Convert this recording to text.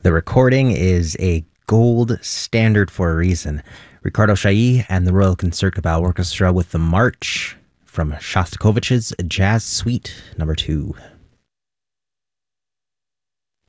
The recording is a gold standard for a reason. Ricardo Chailly and the Royal Concertgebouw Orchestra with the March from Shostakovich's Jazz Suite No. 2.